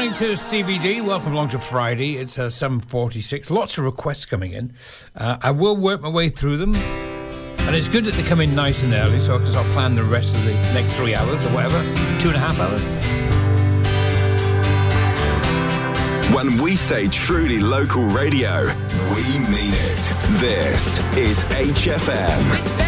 morning to Stevie D. Welcome along to Friday. It's 7:46. Lots of requests coming in. I will work my way through them. And it's good that they come in nice and early, so I can start planning the rest of the next 3 hours or whatever. 2.5 hours. When we say truly local radio, we mean it. This is HFM.